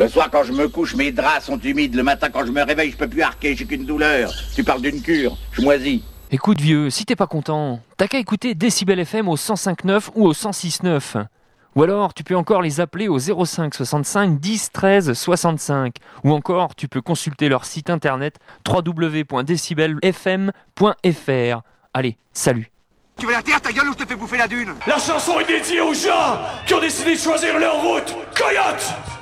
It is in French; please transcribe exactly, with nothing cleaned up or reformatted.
Le soir, quand je me couche, mes draps sont humides. Le matin, quand je me réveille, je peux plus arquer, j'ai qu'une douleur. Tu parles d'une cure, je moisis. Écoute vieux, si t'es pas content, t'as qu'à écouter Décibel F M au cent cinq neuf ou au cent six neuf. Ou alors, tu peux encore les appeler au zéro cinq soixante-cinq dix treize soixante-cinq. Ou encore, tu peux consulter leur site internet w w w point décibel f m point f r. Allez, salut. Tu veux la terre, ta gueule, ou je te fais bouffer la dune? La chanson est dédiée aux gens qui ont décidé de choisir leur route. Coyote!